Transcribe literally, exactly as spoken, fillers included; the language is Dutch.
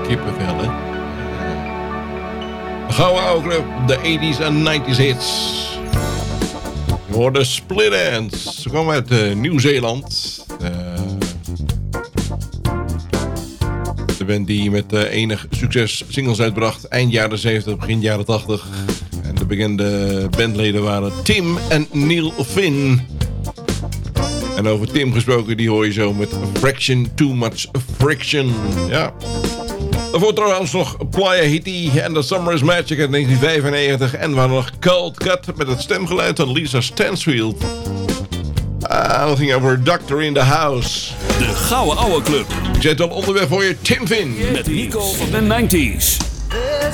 kippenvel, hè. De Gouden Oude Club, de eighties en nineties hits. Je hoorde Split Enz. Ze kwam uit uh, Nieuw-Zeeland. Uh, de band die met uh, enig succes singles uitbracht. Eind jaren zeventig, begin jaren tachtig. En de bekende bandleden waren Tim en Neil Finn. En over Tim gesproken, die hoor je zo met Fraction Too Much Friction. Ja. Daarvoor trouwens nog Playa Hitty en The Summer is Magic uit negentien vijfennegentig. En we hadden nog Cold Cut met het stemgeluid van Lisa Stansfield. Ah, dat ging over Doctor in the House. De Gouden Oude Club. Ik zet al onderweg voor je Tim Finn. Met Nico van de nineties.